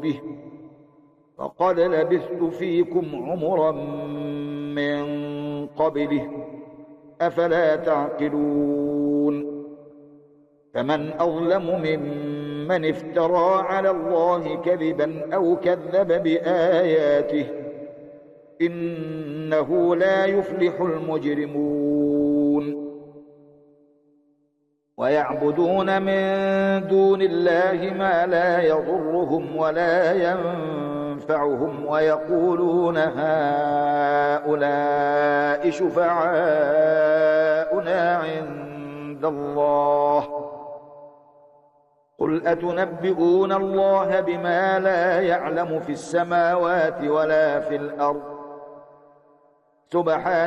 به فقد لبثت فيكم عمرا من قبله أفلا تعقلون فمن أظلم ممن افترى على الله كذبا أو كذب بآياته إنه لا يفلح المجرمون ويعبدون من دون الله ما لا يضرهم ولا ينفعهم ويقولون هؤلاء شفعاؤنا عند الله قل أتنبئون الله بما لا يعلم في السماوات ولا في الأرض سبحانه